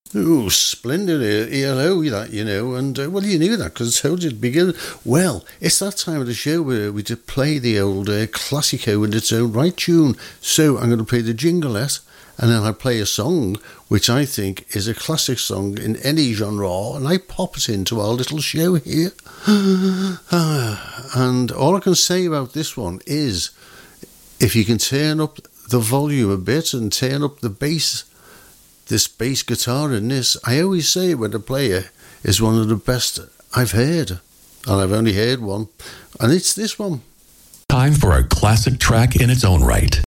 Oh, splendid ELO, that, and, well, you knew that because I told you at the beginning. Well, it's that time of the show where we did play the old Classico in its own right tune. So I'm going to play the jinglette, and then I play a song which I think is a classic song in any genre, and I pop it into our little show here. And all I can say about this one is, if you can turn up the volume a bit and turn up the bass, this bass guitar in this, I always say when the player is one of the best I've heard, and I've only heard one, and it's this one. Time for a classic track in its own right.